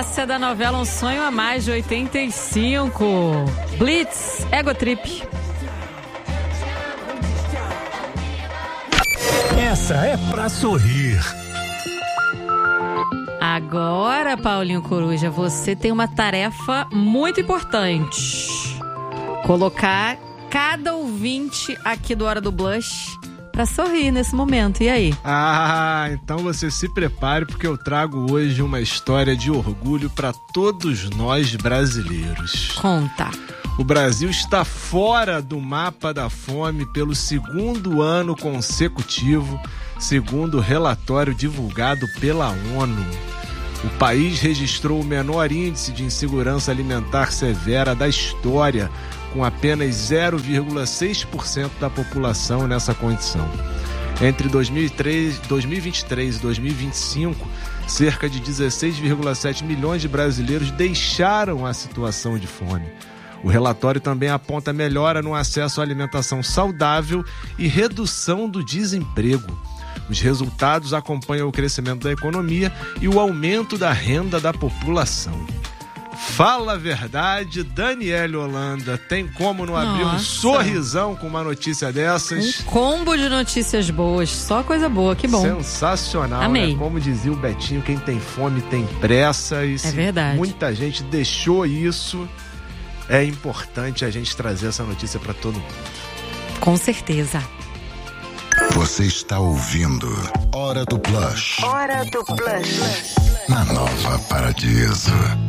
Essa é da novela Um Sonho a Mais, de 85. Blitz, Ego Trip. Essa é pra sorrir. Agora, Paulinho Coruja, você tem uma tarefa muito importante. Colocar cada ouvinte aqui do Hora do Blush pra sorrir nesse momento. E aí? Então você se prepare, porque eu trago hoje uma história de orgulho pra todos nós brasileiros. Conta. O Brasil está fora do mapa da fome pelo segundo ano consecutivo, segundo o relatório divulgado pela ONU. O país registrou o menor índice de insegurança alimentar severa da história, com apenas 0,6% da população nessa condição. Entre 2023 e 2025, cerca de 16,7 milhões de brasileiros deixaram a situação de fome. O relatório também aponta melhora no acesso à alimentação saudável e redução do desemprego. Os resultados acompanham o crescimento da economia e o aumento da renda da população. Fala a verdade, Daniele Holanda, tem como não abrir um sorrisão com uma notícia dessas? Um combo de notícias boas, só coisa boa, que bom. Sensacional, amei. Né? Como dizia o Betinho, quem tem fome tem pressa. E é verdade. Muita gente deixou isso, é importante a gente trazer essa notícia para todo mundo. Com certeza. Você está ouvindo Hora do Blush. Hora do Blush. Na Nova Paradiso.